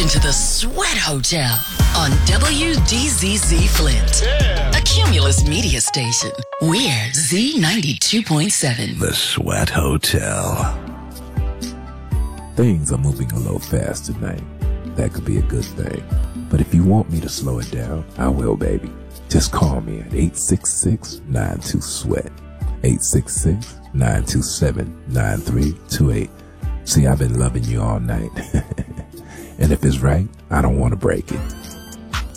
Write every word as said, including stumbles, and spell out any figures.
into the Sweat Hotel on W D Z Z Flint, yeah. A Cumulus media station. We're Z ninety-two point seven. The Sweat Hotel. Things are moving a little fast tonight. That could be a good thing. But if you want me to slow it down, I will, baby. Just call me at eight six six, nine two, sweat. eight six six, nine two seven, nine three two eight. See, I've been loving you all night. And if it's right, I don't want to break it.